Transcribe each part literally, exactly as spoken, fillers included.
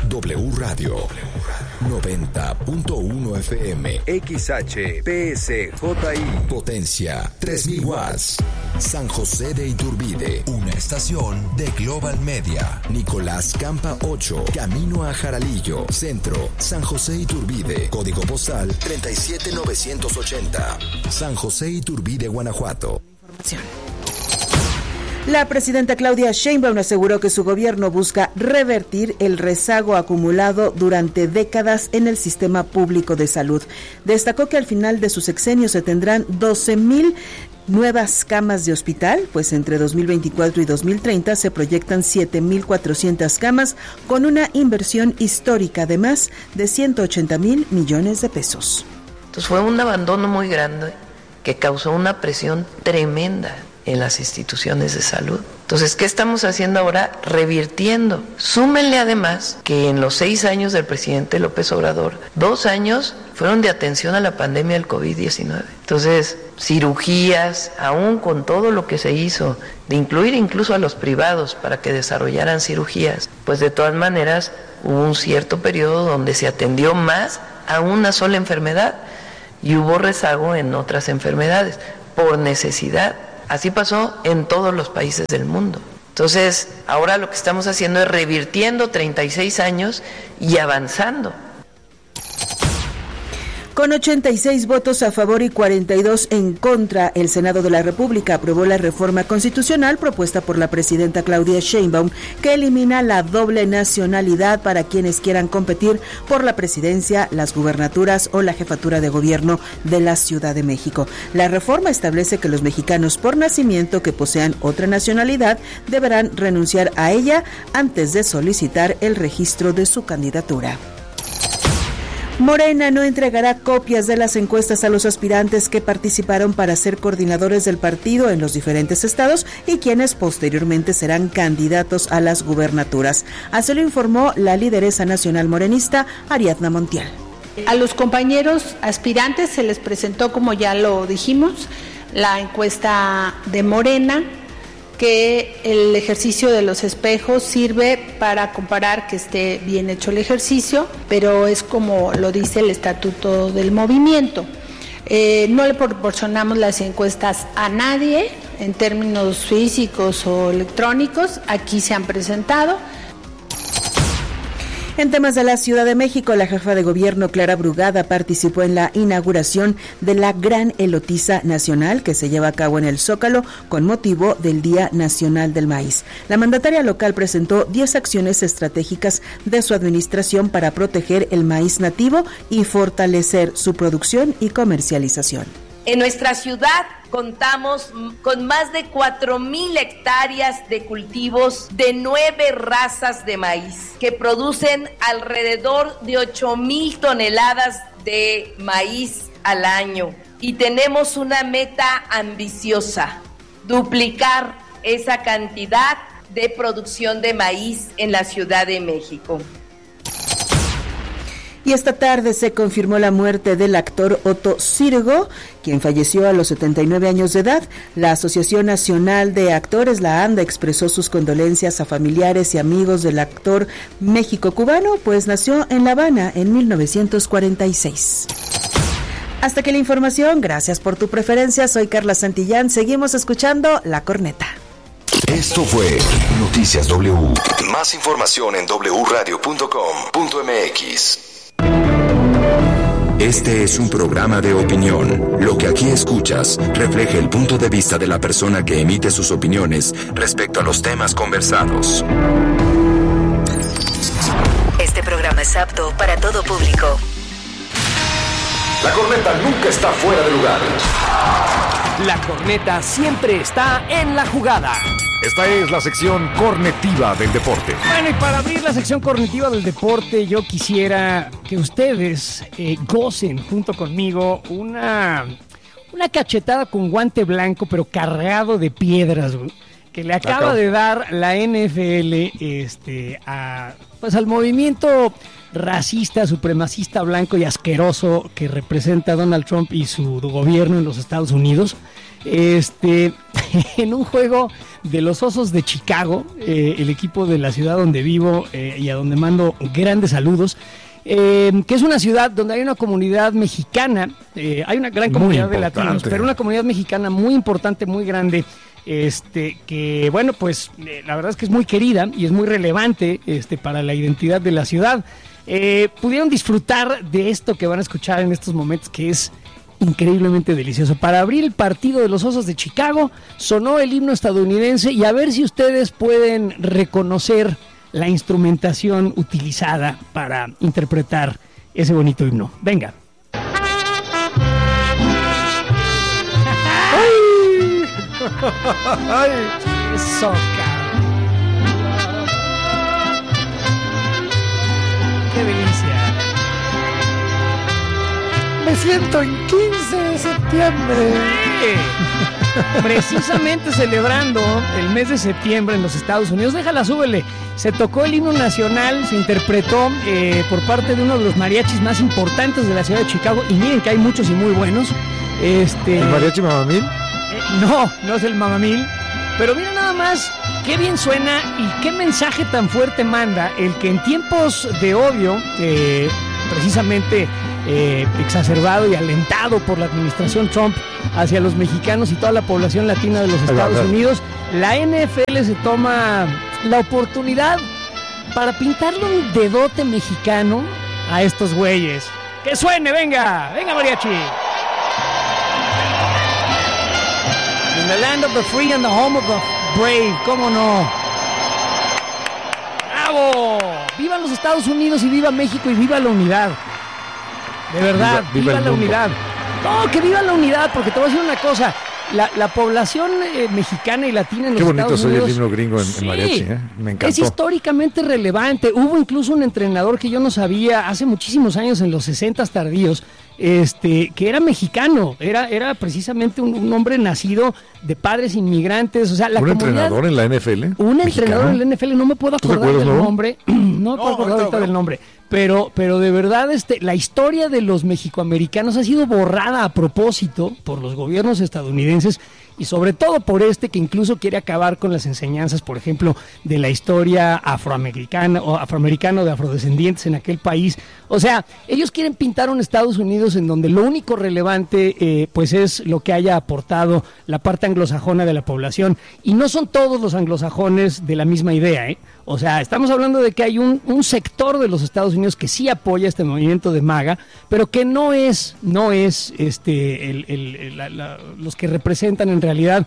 W Radio noventa punto uno F M, X H P S J I, potencia tres mil watts. San José de Iturbide, una estación de Global Media. Nicolás Campa ocho, camino a Jaralillo, centro, San José Iturbide, código postal treinta y siete mil novecientos ochenta, San José Iturbide, Guanajuato. Información. La presidenta Claudia Sheinbaum aseguró que su gobierno busca revertir el rezago acumulado durante décadas en el sistema público de salud. Destacó que al final de su sexenio se tendrán doce mil nuevas camas de hospital, pues entre dos mil veinticuatro y dos mil treinta se proyectan siete mil cuatrocientas camas con una inversión histórica de más de ciento ochenta mil millones de pesos. Entonces fue un abandono muy grande que causó una presión tremenda en las instituciones de salud. Entonces, ¿qué estamos haciendo ahora? Revirtiendo. Súmenle además que en los seis años del presidente López Obrador, dos años fueron de atención a la pandemia del covid diecinueve. Entonces, cirugías, aún con todo lo que se hizo, de incluir incluso a los privados para que desarrollaran cirugías, pues de todas maneras hubo un cierto periodo donde se atendió más a una sola enfermedad y hubo rezago en otras enfermedades por necesidad. Así pasó en todos los países del mundo. Entonces, ahora lo que estamos haciendo es revirtiendo treinta y seis años y avanzando. Con ochenta y seis votos a favor y cuarenta y dos en contra, el Senado de la República aprobó la reforma constitucional propuesta por la presidenta Claudia Sheinbaum, que elimina la doble nacionalidad para quienes quieran competir por la presidencia, las gubernaturas o la jefatura de gobierno de la Ciudad de México. La reforma establece que los mexicanos por nacimiento que posean otra nacionalidad deberán renunciar a ella antes de solicitar el registro de su candidatura. Morena no entregará copias de las encuestas a los aspirantes que participaron para ser coordinadores del partido en los diferentes estados y quienes posteriormente serán candidatos a las gubernaturas. Así lo informó la lideresa nacional morenista, Ariadna Montiel. A los compañeros aspirantes se les presentó, como ya lo dijimos, la encuesta de Morena, que el ejercicio de los espejos sirve para comparar que esté bien hecho el ejercicio, pero es como lo dice el estatuto del movimiento. Eh, no le proporcionamos las encuestas a nadie en términos físicos o electrónicos, aquí se han presentado. En temas de la Ciudad de México, la jefa de gobierno Clara Brugada participó en la inauguración de la Gran Elotiza Nacional que se lleva a cabo en el Zócalo con motivo del Día Nacional del Maíz. La mandataria local presentó diez acciones estratégicas de su administración para proteger el maíz nativo y fortalecer su producción y comercialización. En nuestra ciudad contamos con más de cuatro mil hectáreas de cultivos de nueve razas de maíz que producen alrededor de ocho mil toneladas de maíz al año. Y tenemos una meta ambiciosa, duplicar esa cantidad de producción de maíz en la Ciudad de México. Y esta tarde se confirmó la muerte del actor Otto Sirgo, quien falleció a los setenta y nueve años de edad. La Asociación Nacional de Actores, la ANDA, expresó sus condolencias a familiares y amigos del actor México-cubano, pues nació en La Habana en mil novecientos cuarenta y seis. Hasta aquí la información, gracias por tu preferencia, soy Carla Santillán, seguimos escuchando La Corneta. Esto fue Noticias W. Más información en doble u radio punto com punto m x. Este es un programa de opinión. Lo que aquí escuchas refleja el punto de vista de la persona que emite sus opiniones respecto a los temas conversados. Este programa es apto para todo público. La corneta nunca está fuera de lugar. La corneta siempre está en la jugada. Esta es la sección cornetiva del deporte. Bueno, y para abrir la sección cornetiva del deporte, yo quisiera que ustedes eh, gocen junto conmigo una, una cachetada con guante blanco, pero cargado de piedras, güey, que le acaba de dar la N F L este, a, pues, al movimiento racista, supremacista, blanco y asqueroso que representa Donald Trump y su gobierno en los Estados Unidos. Este, en un juego de los Osos de Chicago, eh, el equipo de la ciudad donde vivo eh, y a donde mando grandes saludos, eh, que es una ciudad donde hay una comunidad mexicana, eh, hay una gran comunidad de latinos, pero una comunidad mexicana muy importante, muy grande, este, que bueno, pues eh, la verdad es que es muy querida y es muy relevante este, para la identidad de la ciudad. Eh, pudieron disfrutar de esto que van a escuchar en estos momentos, que es increíblemente delicioso. Para abrir el partido de los Osos de Chicago sonó el himno estadounidense, y a ver si ustedes pueden reconocer la instrumentación utilizada para interpretar ese bonito himno. Venga. ¡Ay! ¡Ay! Eso, cabrón. ¡Qué delicia! Me siento en quince de septiembre. Sí. Precisamente celebrando el mes de septiembre en los Estados Unidos. Déjala, súbele. Se tocó el himno nacional, se interpretó eh, por parte de uno de los mariachis más importantes de la ciudad de Chicago. Y miren que hay muchos y muy buenos. Este, ¿El mariachi Mamamil? Eh, no, no es el Mamamil. Pero mira nada más qué bien suena y qué mensaje tan fuerte manda el que en tiempos de odio, eh, precisamente eh, exacerbado y alentado por la administración Trump hacia los mexicanos y toda la población latina de los Estados Unidos, la N F L se toma la oportunidad para pintarle un dedote mexicano a estos güeyes. ¡Que suene, venga! ¡Venga, mariachi! In the land of the free and the home of the brave, ¿cómo no? ¡Bravo! ¡Vivan los Estados Unidos y viva México y viva la unidad! De verdad, viva, viva, viva la mundo. Unidad. No, que viva la unidad, porque te voy a decir una cosa. La, la población eh, mexicana y latina en Qué los bonito Estados Unidos... Qué bonito soy el himno gringo en, sí, en mariachi, ¿eh? Me encantó. Es históricamente relevante. Hubo incluso un entrenador que yo no sabía hace muchísimos años, en los sesentas tardíos, este, que era mexicano. Era, era precisamente un, un hombre nacido de padres inmigrantes. O sea, la ¿Un comunidad, entrenador en la N F L? Un ¿Mexicano? entrenador en la N F L, no me puedo acordar del ¿no? nombre. No me puedo no, acordar ahorita del nombre. Pero, pero de verdad, este, la historia de los mexicoamericanos ha sido borrada a propósito por los gobiernos estadounidenses, y sobre todo por este, que incluso quiere acabar con las enseñanzas, por ejemplo, de la historia afroamericana o afroamericano de afrodescendientes en aquel país. O sea, ellos quieren pintar un Estados Unidos en donde lo único relevante eh, pues es lo que haya aportado la parte anglosajona de la población, y no son todos los anglosajones de la misma idea, ¿eh? O sea, estamos hablando de que hay un, un sector de los Estados Unidos que sí apoya este movimiento de MAGA, pero que no es, no es este el, el, el, la, la, los que representan en realidad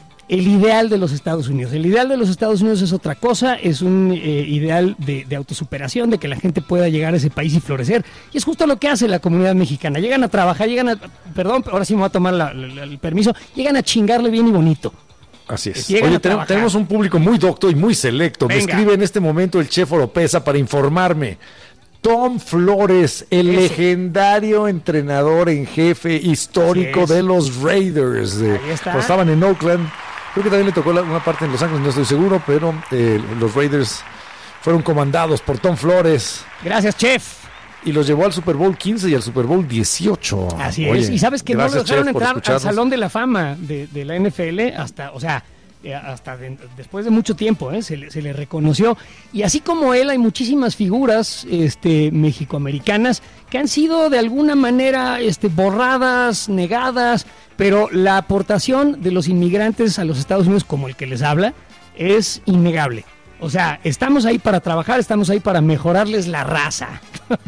el ideal de los Estados Unidos. El ideal de los Estados Unidos es otra cosa, es un eh, ideal de, de autosuperación, de que la gente pueda llegar a ese país y florecer, y es justo lo que hace la comunidad mexicana. Llegan a trabajar, llegan a, perdón, ahora sí me voy a tomar la, la, el permiso, llegan a chingarle bien y bonito. Así es. Oye, tenemos, tenemos un público muy docto y muy selecto. Venga. Me escribe en este momento el chef Oropesa para informarme. Tom Flores, el Ese. legendario entrenador en jefe histórico de los Raiders. De, cuando estaban en Oakland. Creo que también le tocó una parte en Los Ángeles, no estoy seguro, pero eh, los Raiders fueron comandados por Tom Flores. Gracias, chef. Y los llevó al Super Bowl quince y al Super Bowl dieciocho. Así Oye, es. Y sabes que no lo dejaron entrar al Salón de la Fama de, de la N F L hasta, o sea, hasta de, después de mucho tiempo, ¿eh? se, le, se le reconoció. Y así como él, hay muchísimas figuras este, mexicoamericanas que han sido de alguna manera este, borradas, negadas, pero la aportación de los inmigrantes a los Estados Unidos, como el que les habla, es innegable. O sea, estamos ahí para trabajar, estamos ahí para mejorarles la raza.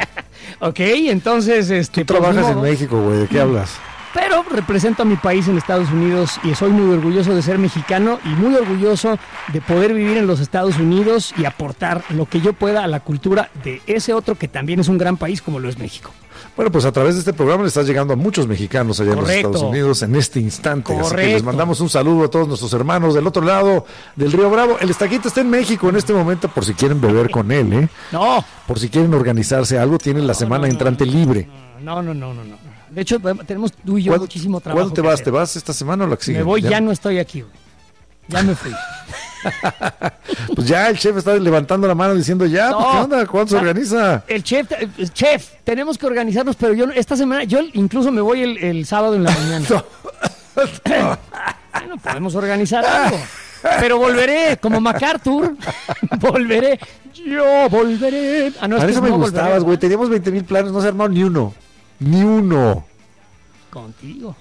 Ok, entonces... Este, Tú trabajas pues, en México, güey, ¿de qué hablas? Pero represento a mi país en Estados Unidos y soy muy orgulloso de ser mexicano y muy orgulloso de poder vivir en los Estados Unidos y aportar lo que yo pueda a la cultura de ese otro que también es un gran país como lo es México. Bueno, pues a través de este programa le estás llegando a muchos mexicanos allá Correcto. en los Estados Unidos en este instante. Correcto. Así que les mandamos un saludo a todos nuestros hermanos del otro lado del Río Bravo. El Estaquito está en México en este momento por si quieren beber con él, ¿eh? No. Por si quieren organizarse algo, tienen la no, semana no, entrante no, libre. No, no, no, no, no. De hecho, tenemos tú y yo muchísimo trabajo. ¿Cuándo te vas? ¿Te vas esta semana o la que sigue? Me voy, ya, ya no estoy aquí, güey. Ya me fui. Pues ya el chef está levantando la mano diciendo ya, no, ¿qué onda? ¿Cuándo se organiza? El chef, el chef, tenemos que organizarnos, pero yo esta semana, yo incluso me voy el, el sábado en la mañana. No. Bueno, podemos organizar algo. Pero volveré, como MacArthur. Volveré. Yo volveré. Ah, no, es Para que eso no me gustabas, güey. Teníamos veinte mil planes, no se armaron ni uno. Ni uno. Contigo.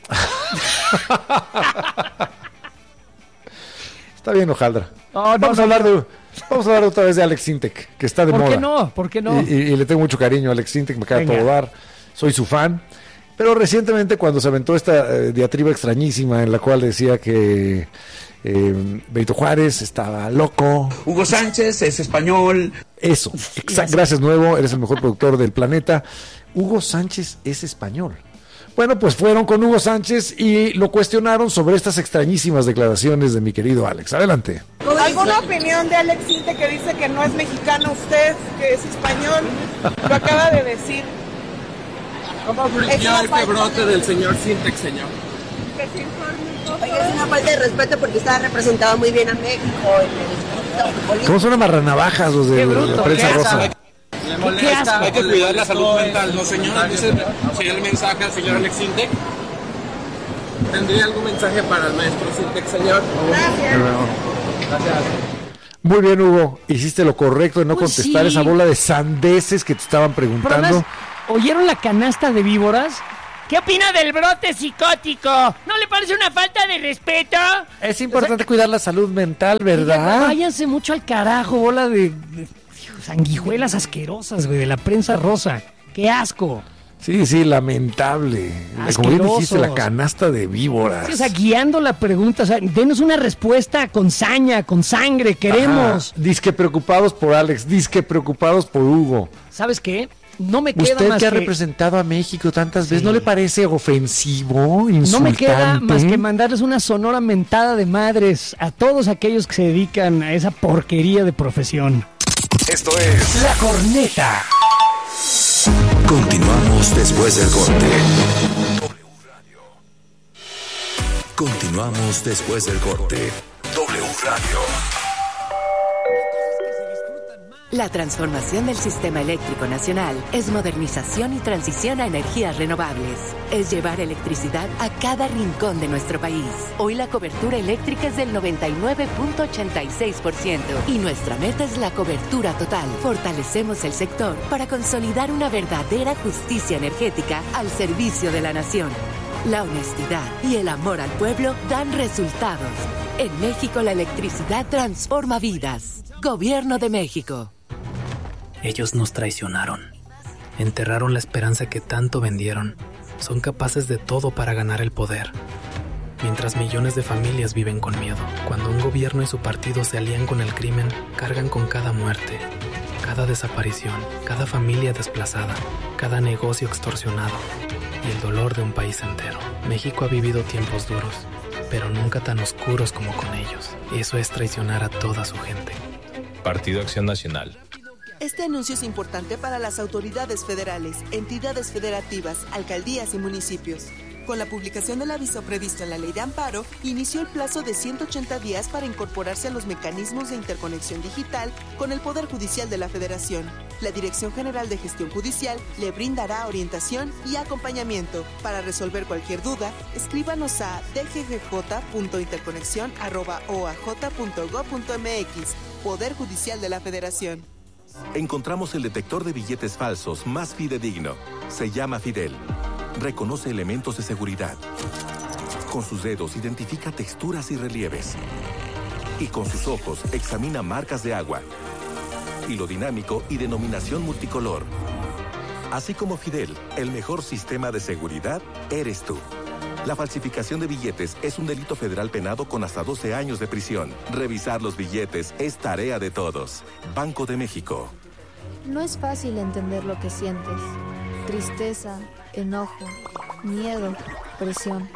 Está bien, Hojaldra. Oh, no, vamos, no, a hablar de, vamos a hablar otra vez de Alex Sintek, que está de ¿Por moda. ¿Por qué no? ¿Por qué no? Y, y, y le tengo mucho cariño a Alex Sintek, me acaba de todo dar. Soy su fan. Pero recientemente, cuando se aventó esta eh, diatriba extrañísima en la cual decía que eh, Benito Juárez estaba loco. Hugo Sánchez es español. Eso. Exa- gracias, Nuevo. Eres el mejor productor del planeta. Hugo Sánchez es español. Bueno, pues fueron con Hugo Sánchez y lo cuestionaron sobre estas extrañísimas declaraciones de mi querido Alex. Adelante. ¿Alguna opinión de Alex Sintek que dice que no es mexicano usted, que es español? Lo acaba de decir. ¿Cómo surgió este brote del señor Sintek, señor? Oye, es una falta de respeto porque está representado muy bien a México en el... ¿Cómo son amarranavajas los de bruto, la prensa rosa? Le molesta, hay que cuidar la salud mental, ¿no, señor? Dice, si el mensaje al señor Alex Sintek. ¿Tendría algún mensaje para el maestro Sintek, señor? Gracias. Gracias. Muy bien, Hugo. Hiciste lo correcto de no Pues contestar sí. esa bola de sandeces que te estaban preguntando. Además, ¿oyeron la canasta de víboras? ¿Qué opina del brote psicótico? ¿No le parece una falta de respeto? Es importante o sea, cuidar la salud mental, ¿verdad? Váyanse mucho al carajo, bola de, de sanguijuelas asquerosas, güey, de la prensa rosa. ¡Qué asco! Sí, sí, lamentable. Como bien dijiste, la canasta de víboras. Sí, o sea, guiando la pregunta, o sea, denos una respuesta con saña, con sangre, queremos. Ajá. Disque preocupados por Alex, disque preocupados por Hugo. ¿Sabes qué? No me queda Usted más que ha que... representado a México tantas sí. veces, ¿no le parece ofensivo, insultante? No me queda más que mandarles una sonora mentada de madres a todos aquellos que se dedican a esa porquería de profesión. Esto es La Corneta. Continuamos después del corte. W Radio. Continuamos después del corte. W Radio. La transformación del sistema eléctrico nacional es modernización y transición a energías renovables. Es llevar electricidad a cada rincón de nuestro país. Hoy la cobertura eléctrica es del noventa y nueve punto ochenta y seis por ciento y nuestra meta es la cobertura total. Fortalecemos el sector para consolidar una verdadera justicia energética al servicio de la nación. La honestidad y el amor al pueblo dan resultados. En México la electricidad transforma vidas. Gobierno de México. Ellos nos traicionaron. Enterraron la esperanza que tanto vendieron. Son capaces de todo para ganar el poder. Mientras millones de familias viven con miedo. Cuando un gobierno y su partido se alían con el crimen, cargan con cada muerte, cada desaparición, cada familia desplazada, cada negocio extorsionado y el dolor de un país entero. México ha vivido tiempos duros, pero nunca tan oscuros como con ellos. Eso es traicionar a toda su gente. Partido Acción Nacional. Este anuncio es importante para las autoridades federales, entidades federativas, alcaldías y municipios. Con la publicación del aviso previsto en la Ley de Amparo, inició el plazo de ciento ochenta días para incorporarse a los mecanismos de interconexión digital con el Poder Judicial de la Federación. La Dirección General de Gestión Judicial le brindará orientación y acompañamiento. Para resolver cualquier duda, escríbanos a d g g j punto interconexión arroba o a j punto gob punto m x, Poder Judicial de la Federación. Encontramos el detector de billetes falsos más fidedigno. Se llama Fidel. Reconoce elementos de seguridad. Con sus dedos identifica texturas y relieves. Y con sus ojos examina marcas de agua, hilo dinámico y denominación multicolor. Así como Fidel, el mejor sistema de seguridad eres tú. La falsificación de billetes es un delito federal penado con hasta doce años de prisión. Revisar los billetes es tarea de todos. Banco de México. No es fácil entender lo que sientes. Tristeza, enojo, miedo, presión.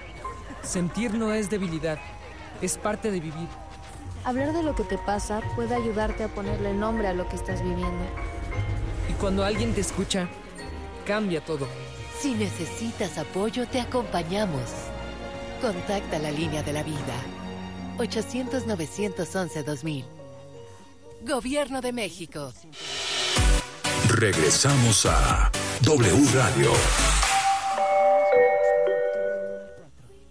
Sentir no es debilidad, es parte de vivir. Hablar de lo que te pasa puede ayudarte a ponerle nombre a lo que estás viviendo. Y cuando alguien te escucha, cambia todo. Si necesitas apoyo, te acompañamos. Contacta la línea de la vida. ochocientos, novecientos once, dos mil. Gobierno de México. Regresamos a W Radio.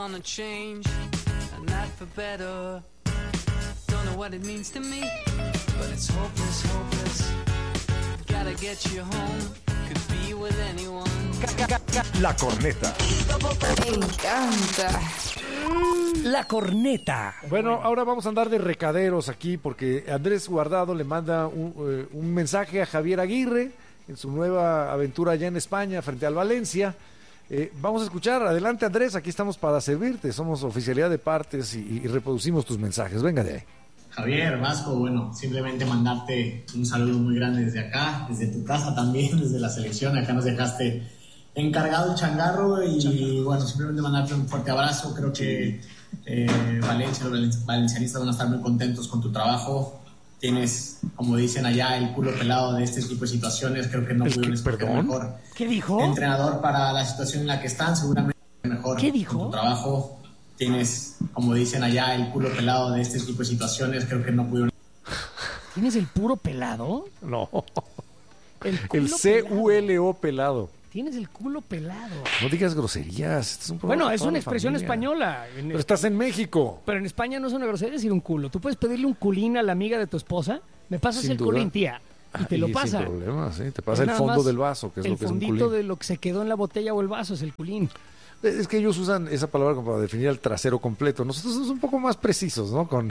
wanna change, and not for better. Don't know what it means to me, but it's hopeless, hopeless. Gotta get you home, could be with anyone. La corneta. Me encanta. La corneta. Bueno, ahora vamos a andar de recaderos aquí porque Andrés Guardado le manda un, eh, un mensaje a Javier Aguirre en su nueva aventura allá en España frente al Valencia. Eh, vamos a escuchar. Adelante, Andrés, aquí estamos para servirte. Somos oficialidad de partes y, y reproducimos tus mensajes. Venga de ahí. Javier, Vasco, bueno, simplemente mandarte un saludo muy grande desde acá, desde tu casa también, desde la selección. Acá nos dejaste encargado el changarro y, y bueno, simplemente mandarte un fuerte abrazo. Creo que eh, Valencia, los valencianistas van a estar muy contentos con tu trabajo. Tienes, como dicen allá, el culo pelado de este tipo de situaciones. Creo que no pudieron escoger mejor ¿Qué dijo? entrenador para la situación en la que están. Seguramente mejor ¿Qué dijo? con tu trabajo. Tienes, como dicen allá, el culo pelado de este tipo de situaciones. Creo que no pudieron. ¿Tienes el puro pelado? No. El, el C U L O pelado. Tienes el culo pelado. No digas groserías. Este es un bueno, es una expresión familia. española. En Pero estás en México. Pero en España no es una grosería decir un culo. Tú puedes pedirle un culín a la amiga de tu esposa. Me pasas Sin el duda. culín, tía. Y te Ahí, lo pasa. Sin problema, sí. Te pasa Es el nada fondo más del vaso, que es el lo que es un fondito culín. de lo que se quedó en la botella o el vaso es el culín. Es que ellos usan esa palabra como para definir el trasero completo. Nosotros somos un poco más precisos, ¿no? Con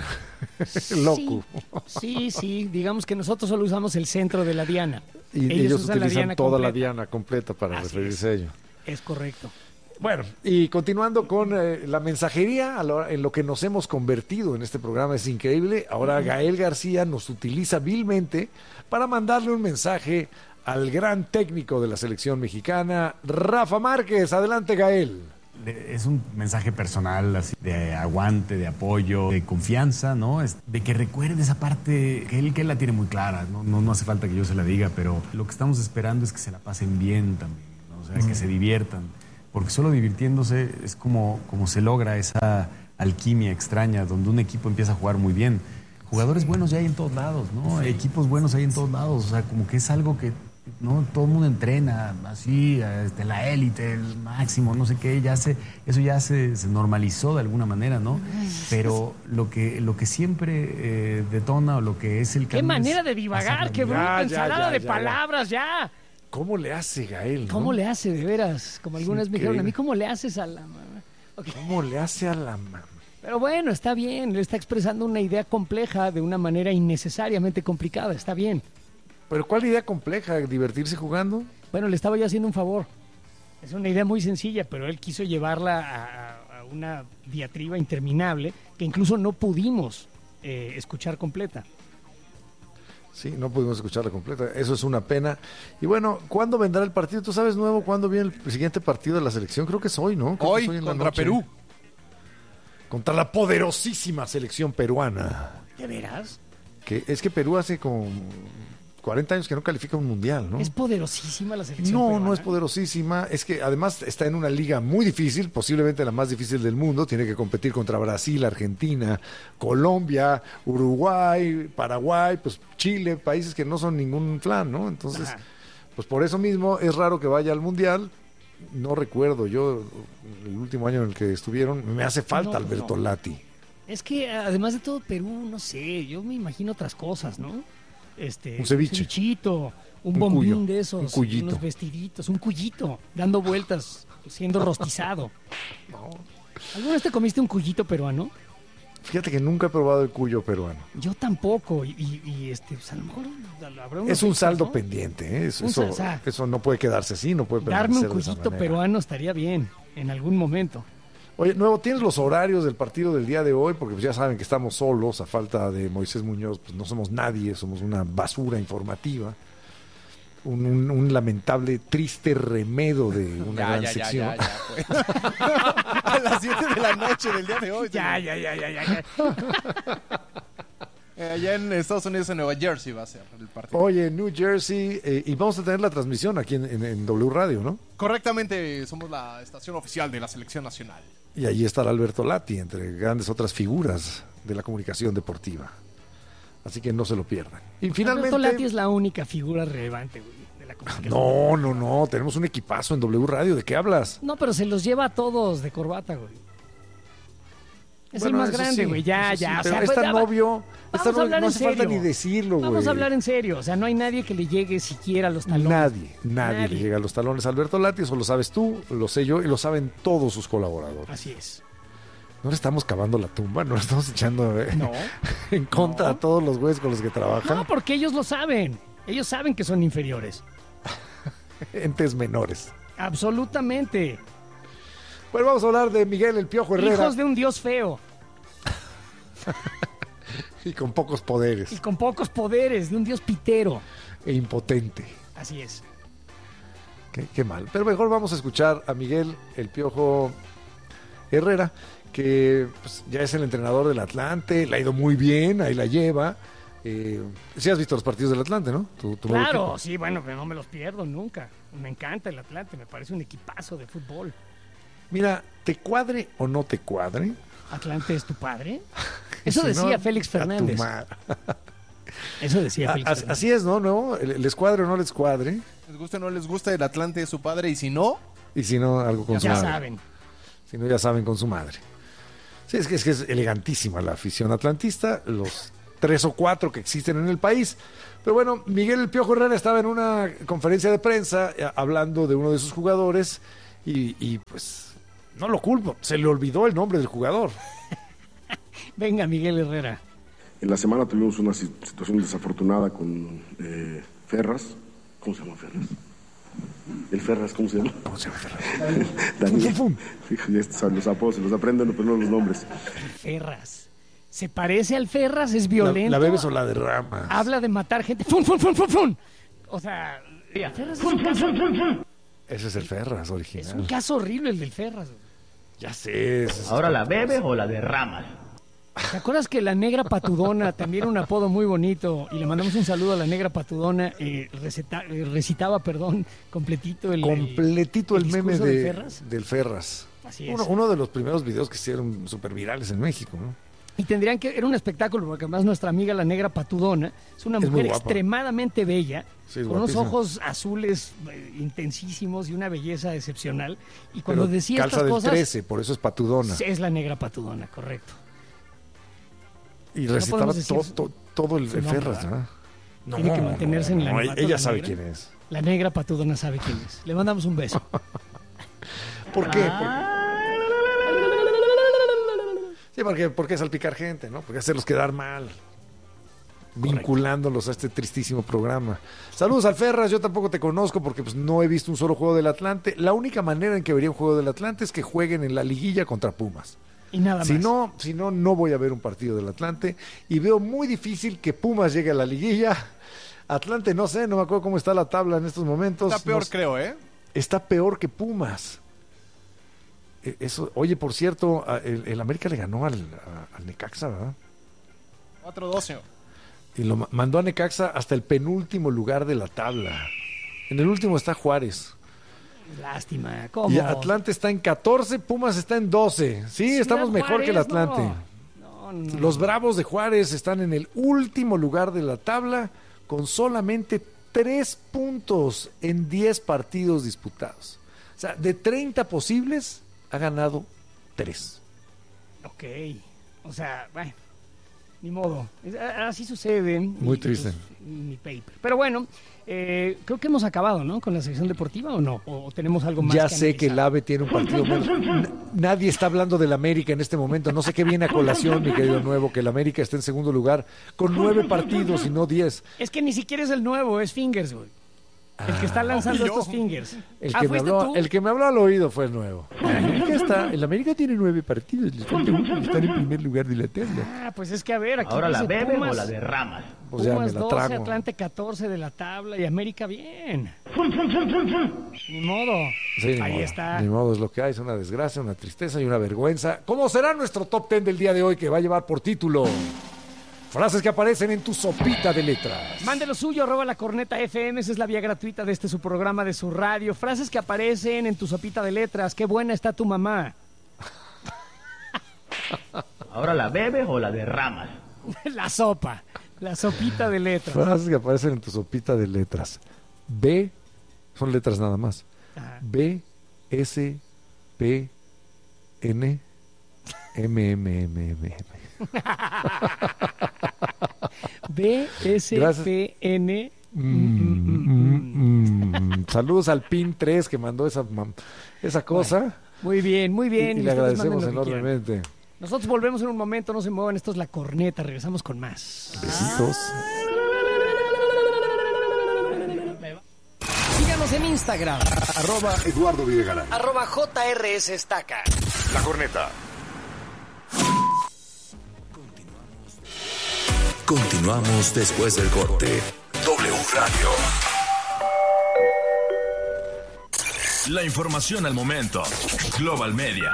loco. Sí, sí. Digamos que nosotros solo usamos el centro de la diana. Y ellos, ellos usan utilizan la diana toda completa. la diana completa para Así referirse es. a ello. Es correcto. Bueno, y continuando con eh, la mensajería, a lo, en lo que nos hemos convertido en este programa, es increíble. Ahora Gael García nos utiliza vilmente para mandarle un mensaje al gran técnico de la selección mexicana, Rafa Márquez. Adelante, Gael. Es un mensaje personal, así, de aguante, de apoyo, de confianza, ¿no? Es de que recuerde esa parte que él, que él la tiene muy clara, ¿no? No, no hace falta que yo se la diga, pero lo que estamos esperando es que se la pasen bien también, ¿no? O sea, mm. que se diviertan, porque solo divirtiéndose es como, como se logra esa alquimia extraña, donde un equipo empieza a jugar muy bien. Jugadores buenos ya hay en todos lados, ¿no? Sí. Equipos buenos hay en todos lados, o sea, como que es algo que no todo el mundo entrena así, este, la élite, el máximo, no sé qué, ya se, eso ya se, se normalizó de alguna manera, ¿no? Pero lo que, lo que siempre eh, detona o lo que es el ¡Qué manera de divagar! ¡Qué bruta ensalada de ya, palabras, ya! ¿Cómo le hace, Gael? ¿no? ¿Cómo le hace, de veras? Como algunas me dijeron a mí, ¿cómo le haces a la mamá? Okay. ¿Cómo le hace a la mamá? Pero bueno, está bien, le está expresando una idea compleja de una manera innecesariamente complicada, está bien. ¿Pero cuál idea compleja? ¿Divertirse jugando? Bueno, le estaba yo haciendo un favor. Es una idea muy sencilla, pero él quiso llevarla a, a una diatriba interminable que incluso no pudimos eh, escuchar completa. Sí, no pudimos escucharla completa. Eso es una pena. Y bueno, ¿cuándo vendrá el partido? ¿Tú sabes nuevo cuándo viene el siguiente partido de la selección? Creo que es hoy, ¿no? Creo hoy, que es hoy en contra Perú. Contra la poderosísima selección peruana. ¿De veras? Que es que Perú hace como cuarenta años que no califica un mundial, ¿no? ¿Es poderosísima la selección No, peruana? no es poderosísima. Es que además está en una liga muy difícil, posiblemente la más difícil del mundo. Tiene que competir contra Brasil, Argentina, Colombia, Uruguay, Paraguay, pues Chile, países que no son ningún flan, ¿no? Entonces, Ajá. pues por eso mismo es raro que vaya al mundial. No recuerdo yo el último año en el que estuvieron. Me hace falta no, Alberto no. Lati. Es que además de todo Perú, no sé, yo me imagino otras cosas, ¿no? Este, un ceviche. Un cevichito, un, un bombín cuyo, de esos, un cuyito. unos vestiditos, un cuyito, dando vueltas, siendo rostizado. No. ¿Alguna vez te comiste un cuyito peruano? Fíjate que nunca he probado el cuyo peruano. Yo tampoco, y, y, y este, pues a lo mejor habrá unos es un ricos, saldo ¿no? pendiente, ¿eh? Eso, un eso, sal, o sea, eso no puede quedarse así, no puede darme permanecer un cuyito de esa manera. peruano estaría bien, en algún momento. Oye, Nuevo, ¿tienes los horarios del partido del día de hoy? Porque pues ya saben que estamos solos, a falta de Moisés Muñoz, pues no somos nadie, somos una basura informativa. Un, un, un lamentable, triste remedo de una ya, gran ya, sección. Ya, ya, ya, pues. A las siete de la noche del día de hoy. Ya, ya, ya, ya, ya. ya. Eh, allá en Estados Unidos, en Nueva Jersey va a ser el partido. Oye, New Jersey, eh, y vamos a tener la transmisión aquí en, en, en W Radio, ¿no? Correctamente, somos la estación oficial de la selección nacional. Y allí estará Alberto Lati, entre grandes otras figuras de la comunicación deportiva. Así que no se lo pierdan. Y finalmente... Alberto Lati es la única figura relevante, güey, de la comunicación. No, no, no, tenemos un equipazo en W Radio, ¿de qué hablas? No, pero se los lleva a todos de corbata, güey. Es Bueno, el más eso grande, sí, güey. Ya, eso sí, ya. O pero sea, es pues, tan ya, obvio. Vamos es tan a hablar no en hace serio. falta ni decirlo, güey. Vamos a hablar en serio. O sea, no hay nadie que le llegue siquiera a los talones. Nadie, nadie, Nadie. le llega a los talones a Alberto Lati, eso lo sabes tú, lo sé yo y lo saben todos sus colaboradores. Así es. No le estamos cavando la tumba, no le estamos echando eh, No. en contra No. a todos los güeyes con los que trabajan. No, porque ellos lo saben. Ellos saben que son inferiores. Entes menores. Absolutamente. Bueno, vamos a hablar de Miguel El Piojo Herrera. Hijos de un dios feo. Y con pocos poderes. Y con pocos poderes, de un dios pitero. E impotente. Así es. Qué, qué mal. Pero mejor vamos a escuchar a Miguel El Piojo Herrera, que pues, ya es el entrenador del Atlante, le ha ido muy bien, ahí la lleva. Eh, sí has visto los partidos del Atlante, ¿no? Tu, tu Claro, equipo. sí, bueno, pero no me los pierdo nunca. Me encanta el Atlante, me parece un equipazo de fútbol. Mira, ¿te cuadre o no te cuadre? ¿Atlante es tu padre? Eso Si decía no, Félix a tu Fernández. ma- Eso decía Félix A- Fernández. Así es, ¿no? ¿No? ¿Les cuadre o no les cuadre? Les gusta o no les gusta, el Atlante es su padre, y si no, Y si no, algo con Ya su madre. saben. Si no, ya saben con su madre. Sí, es que es, que es elegantísima la afición atlantista, los tres o cuatro que existen en el país. Pero bueno, Miguel El Piojo Herrera estaba en una conferencia de prensa eh, hablando de uno de sus jugadores y, y, pues no lo culpo, se le olvidó el nombre del jugador. Venga, Miguel Herrera. En la semana tuvimos una si- situación desafortunada con eh, Ferraz. ¿Cómo se llama Ferraz? ¿El Ferraz cómo se llama? ¿Cómo se llama Ferraz? Daniel. Fíjate, estos, los apodos se los aprenden, pero no los nombres. Ferraz. ¿Se parece al Ferraz? ¿Es violento? ¿La, la bebes o la derramas? Habla de matar gente. ¡Fum, fum, fum, fum, fum! O sea, Ferraz es un caso... Ese es el Ferraz original. Es un caso horrible el del Ferraz. Ya sé. es- ¿Ahora la bebes o la derramas? ¿Te acuerdas que la Negra Patudona, también un apodo muy bonito, y le mandamos un saludo a la Negra Patudona, eh, receta- eh, recitaba, perdón, completito el... Completito el, el meme discurso de, del Ferraz? del Ferraz. Así es. Uno, uno de los primeros videos que hicieron súper virales en México, ¿no? Y tendrían que... Era un espectáculo, porque además nuestra amiga la Negra Patudona es una Es muy mujer guapa. extremadamente bella, Sí, es con unos guapísima. ojos azules eh, intensísimos y una belleza excepcional. Y cuando Pero decía calza estas del cosas... trece, por eso es patudona. Es la Negra Patudona, correcto. Y No recitaba podemos to- decir to- todo el, su el nombre, Ferraz, ¿verdad? ¿no? Tiene que mantenerse en el no, anonimato, ella la sabe negra. quién es. La Negra Patudona sabe quién es. Le mandamos un beso. ¿Por qué? Sí, porque, porque salpicar gente, ¿no? Porque hacerlos quedar mal. Vinculándolos a este tristísimo programa. Saludos al Ferraz, yo tampoco te conozco porque pues, no he visto un solo juego del Atlante. La única manera en que vería un juego del Atlante es que jueguen en la liguilla contra Pumas. Y nada más. Si no, si no, no voy a ver un partido del Atlante. Y veo muy difícil que Pumas llegue a la liguilla. Atlante, no sé, no me acuerdo cómo está la tabla en estos momentos. está peor, No sé. creo, ¿eh? Está peor que Pumas. Eh, Eso, oye, por cierto, a- el, el América le ganó al, a- al Necaxa, ¿verdad? cuatro doce. Y lo ma- mandó a Necaxa hasta el penúltimo lugar de la tabla. En el último está Juárez. Lástima. ¿Cómo? Y Atlante está en catorce, Pumas está en doce. Sí, Ciudad estamos mejor que el Juárez, Atlante. No, no, no. Los Bravos de Juárez están en el último lugar de la tabla con solamente tres puntos en diez partidos disputados. O sea, de treinta posibles, ha ganado tres. Ok. O sea, bueno. Ni modo. Es- a- Así sucede. Muy Y, triste. pues, mi paper. Pero bueno, eh, creo que hemos acabado, ¿no? Con la sección deportiva, ¿o no? ¿O tenemos algo más Ya que sé que el analizar? AVE tiene un partido menos. N- Nadie está hablando del América en este momento. No sé qué viene a colación, mi querido Nuevo, que el América está en segundo lugar con nueve partidos y no diez. Es que ni siquiera es el nuevo, es Fingers, güey. El que está lanzando yo. estos Fingers. El Ah, que, me ¿fuiste habló, tú? el que me habló al oído fue el Nuevo. El América, está, el América tiene nueve partidos. Les falta uno y están en primer lugar de la tabla. Ah, pues es que a ver, aquí ¿Ahora la dice bebes Pumas, o la derramas? Pues ya me Pumas la doce, trago. Atlante catorce de la tabla y América bien. Ni modo. Sí, ni Ahí modo. está. Ni modo, es lo que hay. Es una desgracia, una tristeza y una vergüenza. ¿Cómo será nuestro top ten del día de hoy que va a llevar por título? Frases que aparecen en tu sopita de letras. Mande lo suyo, arroba la corneta F M, esa es la vía gratuita de este su programa de su radio. Frases que aparecen en tu sopita de letras. Qué buena está tu mamá. ¿Ahora la bebes o la derramas? La sopa, la sopita de letras. Frases que aparecen en tu sopita de letras. B, son letras nada más. Ajá. B, S, P, N, M, M, M, M. B, S, P, N. Mm, mm, mm. Saludos al Pin tres que mandó esa, esa cosa. Bueno, muy bien, muy bien. Y, y le agradecemos enormemente. Nosotros volvemos en un momento, no se muevan, esto es La Corneta, regresamos con más. Besitos. Síganos en Instagram. Arroba Eduardo Videgaray. Arroba J R S Estaca. La Corneta. Continuamos después del corte. W Radio. La información al momento. Global Media.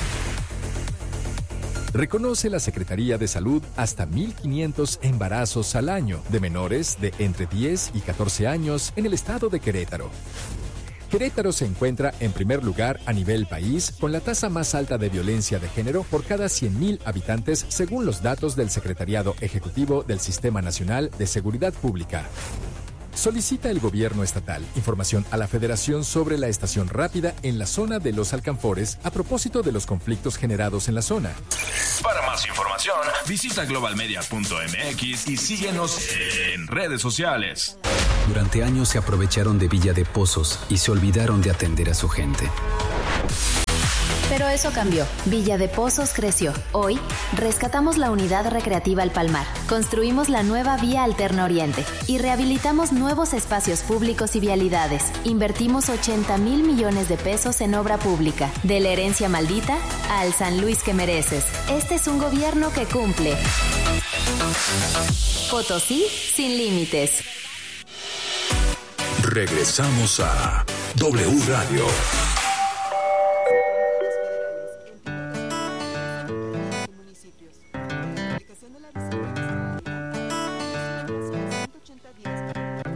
Reconoce la Secretaría de Salud hasta mil quinientos embarazos al año de menores de entre diez y catorce años en el estado de Querétaro. Querétaro se encuentra en primer lugar a nivel país con la tasa más alta de violencia de género por cada cien mil habitantes según los datos del Secretariado Ejecutivo del Sistema Nacional de Seguridad Pública. Solicita el gobierno estatal información a la Federación sobre la estación rápida en la zona de Los Alcanfores a propósito de los conflictos generados en la zona. Para más información, visita global media punto m x y síguenos en redes sociales. Durante años se aprovecharon de Villa de Pozos y se olvidaron de atender a su gente. Pero eso cambió. Villa de Pozos creció. Hoy, rescatamos la unidad recreativa El Palmar, construimos la nueva vía Alterna Oriente y rehabilitamos nuevos espacios públicos y vialidades. Invertimos ochenta mil millones de pesos en obra pública. De la herencia maldita al San Luis que mereces. Este es un gobierno que cumple. Potosí sin límites. Regresamos a W Radio.